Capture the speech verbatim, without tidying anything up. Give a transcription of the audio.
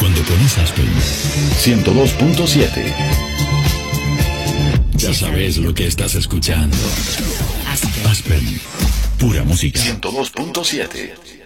Donde pones Aspen. ciento dos punto siete. Ya sabes lo que estás escuchando. Aspen. Pura música. ciento dos punto siete.